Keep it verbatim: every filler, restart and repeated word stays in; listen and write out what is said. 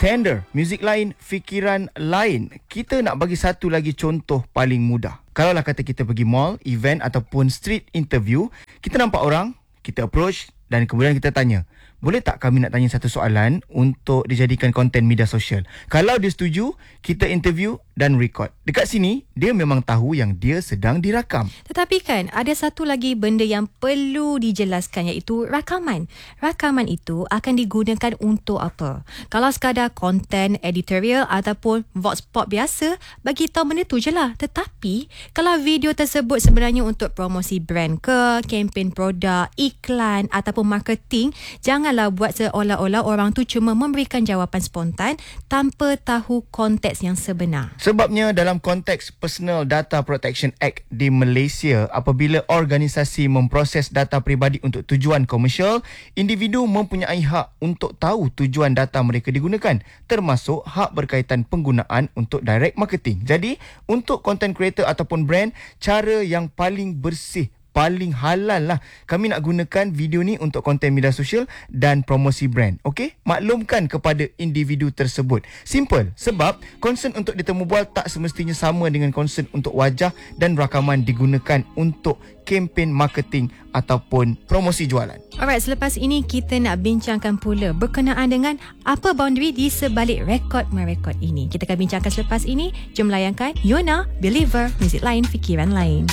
Tender, muzik lain, fikiran lain. Kita nak bagi satu lagi contoh paling mudah. Kalaulah kata kita pergi mall, event ataupun street interview, kita nampak orang, kita approach dan kemudian kita tanya, boleh tak kami nak tanya satu soalan untuk dijadikan konten media sosial? Kalau dia setuju, kita interview dan record. Dekat sini, dia memang tahu yang dia sedang dirakam. Tetapi kan, ada satu lagi benda yang perlu dijelaskan, iaitu rakaman. Rakaman itu akan digunakan untuk apa? Kalau sekadar konten editorial ataupun vox pop biasa, bagi tahu benda tu je lah. Tetapi, kalau video tersebut sebenarnya untuk promosi brand ke, kempen produk, iklan ataupun marketing, janganlah buat seolah-olah orang tu cuma memberikan jawapan spontan tanpa tahu konteks yang sebenar. Sebabnya dalam konteks Personal Data Protection Act di Malaysia, apabila organisasi memproses data peribadi untuk tujuan komersial, individu mempunyai hak untuk tahu tujuan data mereka digunakan, termasuk hak berkaitan penggunaan untuk direct marketing. Jadi, untuk content creator ataupun brand, cara yang paling bersih, paling halal lah kami nak gunakan video ni untuk konten media sosial dan promosi brand. Okey? Maklumkan kepada individu tersebut. Simple. Sebab concern untuk ditemu bual tak semestinya sama dengan concern untuk wajah dan rakaman digunakan untuk kempen marketing ataupun promosi jualan. Alright, selepas ini kita nak bincangkan pula berkenaan dengan apa boundary di sebalik rekod-merekod ini. Kita akan bincangkan selepas ini. Jom layankan Yona, Believer, muzik lain, fikiran lain.